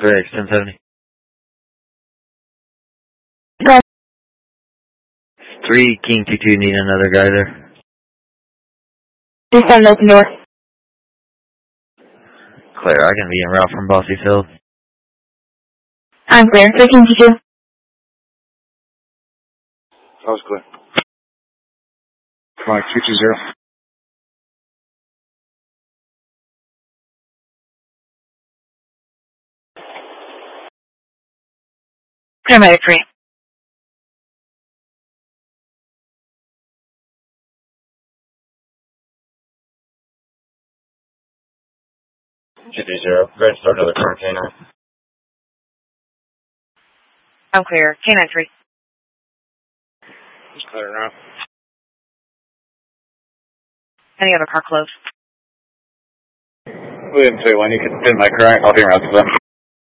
Correct, 1070. Go. 3 King 22, need another guy there. 27 open door. Clear, I can be en route from Bossy Field. I'm clear. 13 to 2. That was clear. Mike 220. Paramedic 3. Zero. Go ahead and start another car, K9. I'm clear. K9 3. It's clear now. Any other car closed? William 2-1, you can spin my current. I'll be around to them.